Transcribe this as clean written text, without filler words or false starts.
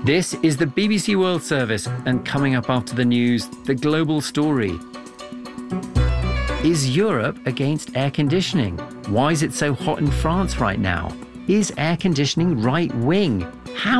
This is the BBC World Service, and coming up after the news, the global story. Is Europe against air conditioning? Why is it so hot in France right now? Is air conditioning right-wing? How